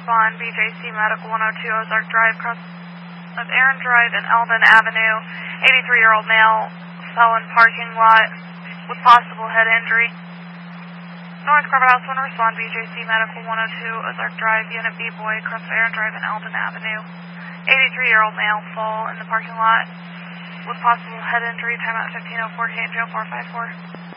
respond, BJC Medical 102 Ozark Drive, cross of Aaron Drive and Eldon Avenue. 83-year-old male fell in parking lot with possible head injury. North Courthouse 1 respond, BJC Medical 102 Ozark Drive, Unit B Boy, cross of Aaron Drive and Eldon Avenue. 83-year-old male fall in the parking lot with possible head injury. Time at 15:04, KMJ 454.